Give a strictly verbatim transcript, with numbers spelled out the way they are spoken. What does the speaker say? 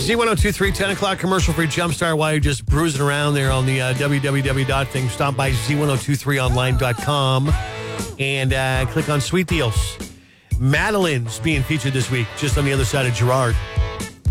Z one oh two three, ten o'clock commercial-free Jumpstart while you're just bruising around there on the uh, w w w dot thing. Stop by z one oh two three online dot com and uh, click on Sweet Deals. Madeline's being featured this week, just on the other side of Girard.